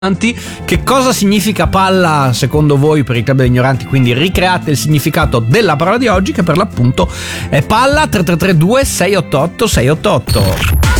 Che cosa significa palla secondo voi per il Club degli Ignoranti? Quindi ricreate il significato della parola di oggi, che per l'appunto è palla. 3332 688 688.